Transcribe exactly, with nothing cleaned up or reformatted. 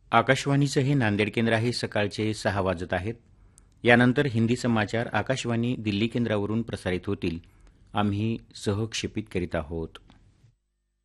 आकाशवाणीचं हे नांदेड केंद्र आहे. सकाळचे सहा वाजत आहेत. यानंतर हिंदी समाचार आकाशवाणी दिल्ली केंद्रावरून प्रसारित होतील. आम्ही सहक्षेपित करीत आहोत.